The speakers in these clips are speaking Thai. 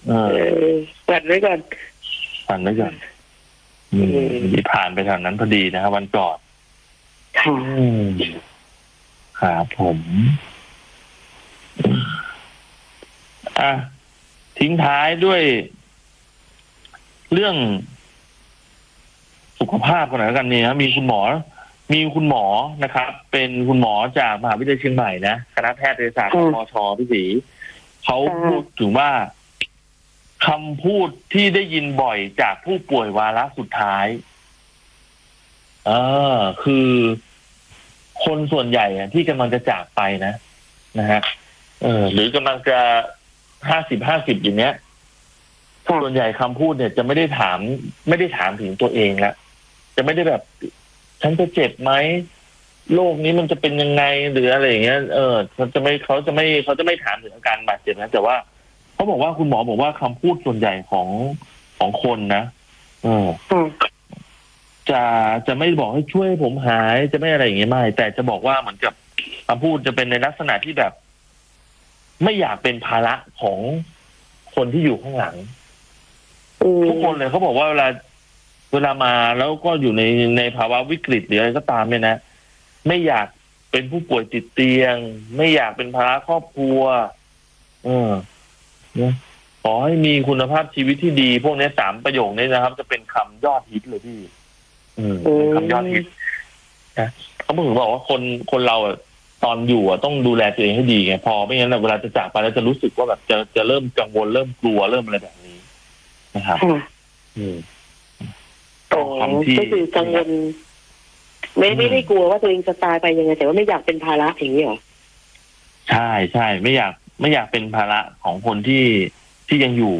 ปัดไว้ก่อนผ่านไว้ก่อนมีผ่านไปแถวนั้นพอดีนะครับวันก่อนค่ะครับผมทิ้งท้ายด้วยเรื่องสุขภาพกันหน่อยกันเนี่ยมีคุณหมอนะครับเป็นคุณหมอจากมหาวิทยาลัยเชียงใหม่นะคณะแพทยศาสตร์มช.พี่ศรีเขาพูดถึงว่าคำพูดที่ได้ยินบ่อยจากผู้ป่วยวาระสุดท้ายคือคนส่วนใหญ่ที่กำลังจะจากไปนะฮะหรือกำลังจะ50-50อย่างเนี้ยส่วนใหญ่คำพูดเนี่ยจะไม่ได้ถามถึงตัวเองแล้วจะไม่ได้แบบฉันจะเจ็บไหมโรคนี้มันจะเป็นยังไงหรืออะไรอย่างเงี้ยเขาจะไม่ถามถึงอาการบาดเจ็บนะแต่ว่าเขาบอกว่าคุณหมอบอกว่าคำพูดส่วนใหญ่ของคนนะจะไม่บอกให้ช่วยผมหายจะไม่อะไรอย่างเงี้ยไม่แต่จะบอกว่าเหมือนกับคำพูดจะเป็นในลักษณะที่แบบไม่อยากเป็นภาระของคนที่อยู่ข้างหลังทุกคนเลยเขาบอกว่าเวลามาแล้วก็อยู่ในภาวะวิกฤตหรืออะไรก็ตามเนี่ยนะไม่อยากเป็นผู้ป่วยติดเตียงไม่อยากเป็นภาระครอบครัวขอให้มีคุณภาพชีวิตที่ดีพวกนี้3ประโยคนี้นะครับ จะเป็นคำยอดฮิตเลยพี่เป็นคำยอดฮิตนะเขาบอกว่าคนเราตอนอยู่ต้องดูแลตัวเองให้ดีไงพอไม่งั้นเวลาจะจากไปแล้วจะรู้สึกว่าแบบจะเริ่มกังวลเริ่มกลัวเริ่มอะไรแบบนี้นะครับก็คือกังวลไม่ได้กลัวว่าตัวเองจะตายไปยังไงแต่ว่าไม่อยากเป็นภาระอย่างนี้หรอใช่ไม่อยากเป็นภาระของคนที่ยังอยู่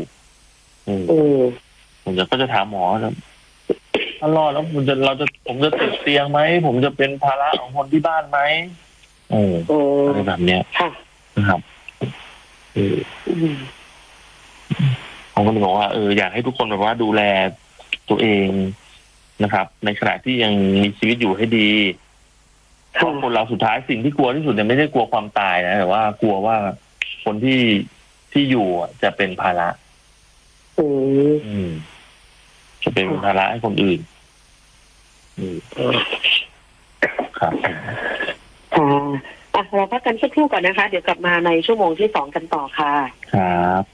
ผมก็จะถามหมอถ้ารอดแล้วผมจะติดเตียงไหมผมจะเป็นภาระของคนที่บ้านไหมอะไรแบบเนี้ยนะครับผมก็เลยบอกว่าอยากให้ทุกคนแบบว่าดูแลตัวเองนะครับในขณะที่ยังมีชีวิตอยู่ให้ดีเพราะคนเราสุดท้ายสิ่งที่กลัวที่สุดเนี่ยไม่ได้กลัวความตายนะแต่ว่ากลัวว่าคนที่อยู่จะเป็นภาระจะเป็นภาระให้คนอื่นครับเราพักกันสักครู่ก่อนนะคะเดี๋ยวกลับมาในชั่วโมงที่2กันต่อค่ะครับ